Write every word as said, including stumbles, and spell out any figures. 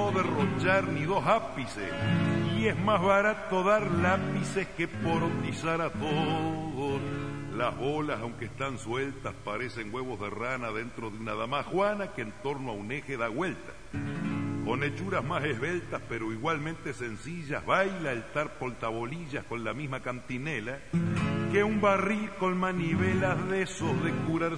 no derrochar ni dos ápices, y es más barato dar lápices que porotizar a todos. Las bolas, aunque están sueltas, parecen huevos de rana dentro de una damajuana que en torno a un eje da vuelta. Con hechuras más esbeltas, pero igualmente sencillas, baila el tar portabolillas con la misma cantinela que un barril con manivelas de esos de curar